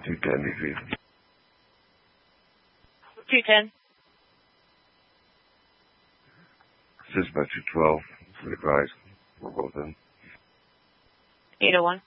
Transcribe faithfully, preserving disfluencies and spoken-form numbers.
two ten, please. two ten. Assist by two twelve. For the guys. We're both in. eight oh one.